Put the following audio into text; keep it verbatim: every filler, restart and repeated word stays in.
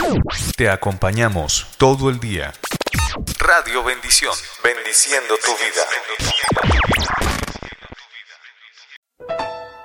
Te acompañamos todo el día. Radio Bendición, bendiciendo tu vida.